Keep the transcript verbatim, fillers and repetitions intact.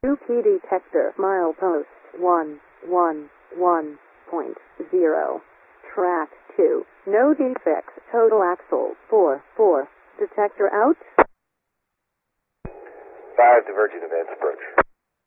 two key detector, milepost one one one point zero. Track two, no defects, total axle four four. Detector out. five, diverging advance approach.